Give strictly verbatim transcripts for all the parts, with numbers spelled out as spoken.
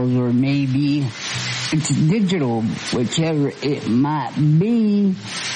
physical or maybe it's digital, whichever it might be.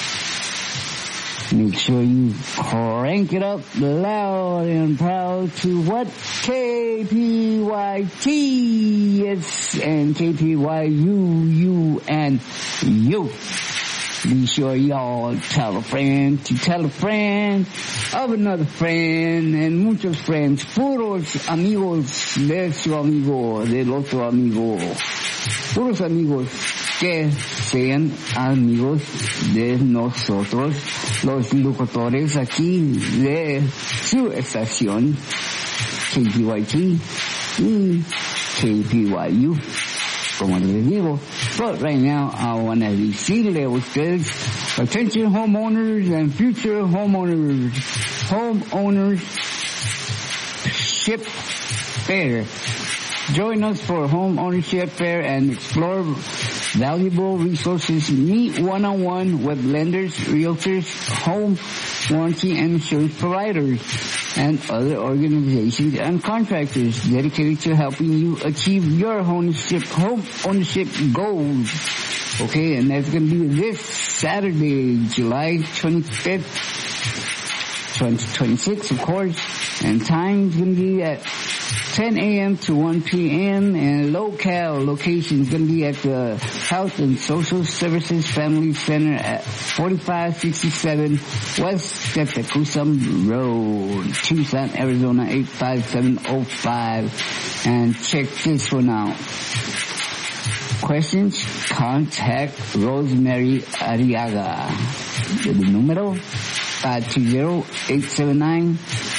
Make sure you crank it up loud and proud to what? K P Y T. Yes, and K P Y U, you, and you. Be sure y'all tell a friend to tell a friend of another friend and muchos friends. Puros amigos de su amigo, del otro amigo. Puros amigos que sean amigos de nosotros, los locutores aquí de su estación, K P Y T y K P Y U, como les digo. But right now, I want to decirle a ustedes, attention homeowners and future homeowners, homeowners ship fair. Join us for home ownership fair and explore valuable resources. Meet one-on-one with lenders, realtors, home warranty and insurance providers, and other organizations and contractors dedicated to helping you achieve your ownership, home ownership goals. Okay, and that's going to be this Saturday, July twenty-fifth, twenty twenty-six, of course. And time's going to be at ten a.m. to one p.m. and locale location is going to be at the Health and Social Services Family Center at forty-five sixty-seven West Tepecusam Road, Tucson, Arizona eight five seven oh five. And check this one out. Questions? Contact Rosemary Arriaga. The número five two zero, eight seven nine,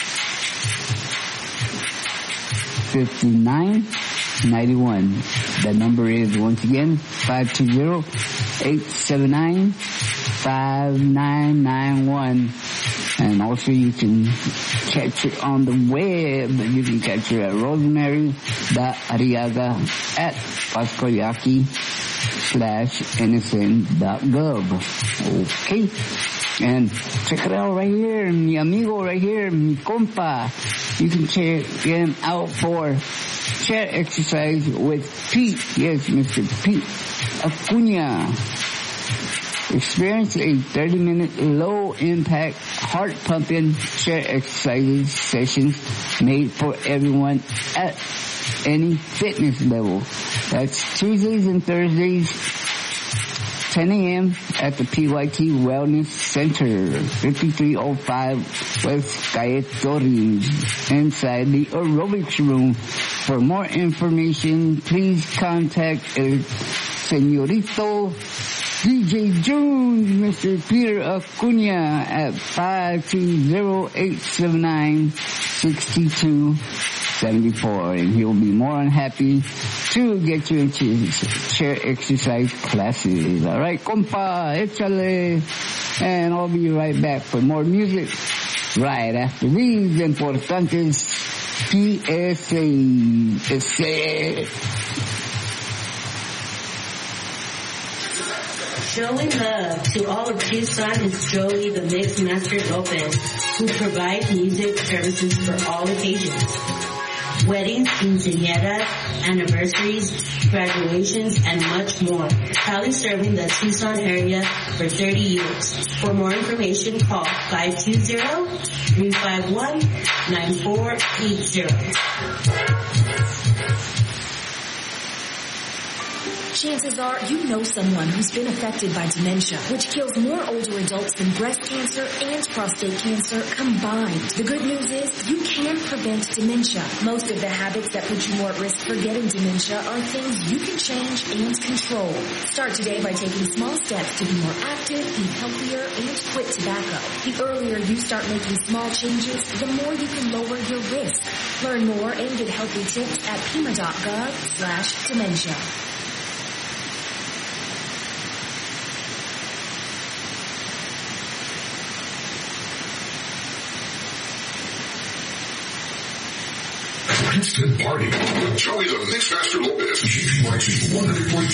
fifty-nine ninety-one. The number is, once again, five two zero, eight seven nine, five nine nine one. And also you can catch it on the web. You can catch it at rosemary.arriaga at pascoyaki slash nsn.gov. Okay. And check it out right here, mi amigo right here, mi compa. You can check him out for chair exercise with Pete. Yes, Mister Pete Acuna. Experience a thirty minute low impact heart pumping chair exercises sessions made for everyone at any fitness level. That's Tuesdays and Thursdays, ten a.m. at the P Y T Wellness Center, fifty-three oh five West Calle Torres, inside the aerobics room. For more information, please contact El Señorito D J Jones, Mister Peter Acuna, at five two zero, eight seven nine, six two seven four, and he'll be more than happy to get you into chair exercise classes. All right, compa, échale. And I'll be right back for more music right after these importantes P S A. Showing love to all of Tucson is Joey the Mix Master Lopez, who provides music services for all occasions. Weddings, quinceañeras, anniversaries, graduations, and much more. Proudly serving the Tucson area for thirty years. For more information, call five two zero, three five one, nine four eight zero. Chances are you know someone who's been affected by dementia, which kills more older adults than breast cancer and prostate cancer combined. The good news is you can prevent dementia. Most of the habits that put you more at risk for getting dementia are things you can change and control. Start today by taking small steps to be more active, eat healthier, and quit tobacco. The earlier you start making small changes, the more you can lower your risk. Learn more and get healthy tips at pima.gov slash dementia. Instant Party with Joey the Mixmaster Lopez. G P Y T one hundred point